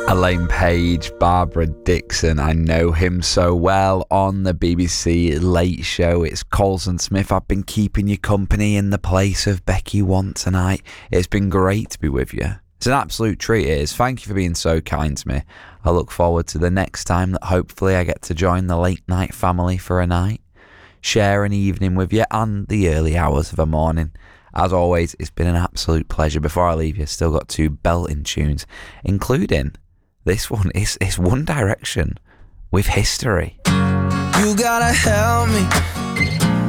Elaine Page, Barbara Dixon, I know him so well on the BBC Late Show. It's Colson Smith. I've been keeping you company in the place of Becky Want tonight. It's been great to be with you. It's an absolute treat, it is. Thank you for being so kind to me. I look forward to the next time that hopefully I get to join the late night family for a night, share an evening with you and the early hours of a morning. As always, it's been an absolute pleasure. Before I leave you, still got 2 belting tunes, including this one. It's One Direction with History. You gotta help me